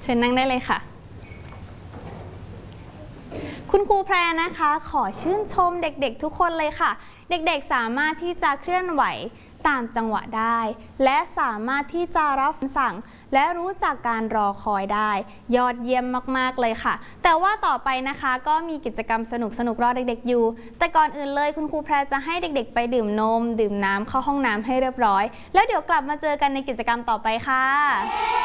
เชิญนั่งได้เลยค่ะคุณครูแพรนะคะขอชื่นชมเด็กๆทุกคนเลยค่ะเด็กๆสามารถที่จะเคลื่อนไหวตามจังหวะได้และสามารถที่จะรับคำสั่งและรู้จักการรอคอยได้ยอดเยี่ยมมากๆเลยค่ะแต่ว่าต่อไปนะคะก็มีกิจกรรมสนุกๆรอเด็กๆอยู่แต่ก่อนอื่นเลยคุณครูแพรจะให้เด็กๆไปดื่มนมดื่มน้ำเข้าห้องน้ำให้เรียบร้อยแล้วเดี๋ยวกลับมาเจอกันในกิจกรรมต่อไปค่ะ